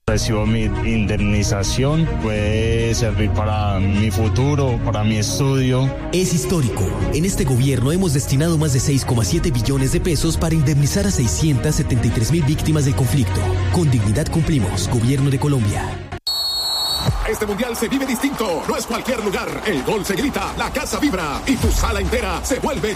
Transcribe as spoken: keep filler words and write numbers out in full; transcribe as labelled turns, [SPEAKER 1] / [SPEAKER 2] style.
[SPEAKER 1] Recibo mi indemnización, puede servir para mi futuro, para mi estudio.
[SPEAKER 2] Es histórico. En este gobierno hemos destinado más de seis coma siete billones de pesos para indemnizar a seiscientas setenta y tres mil víctimas del conflicto. Con dignidad cumplimos. Gobierno de Colombia.
[SPEAKER 3] Este mundial se vive distinto, no es cualquier lugar. El gol se grita, la casa vibra y tu sala entera se vuelve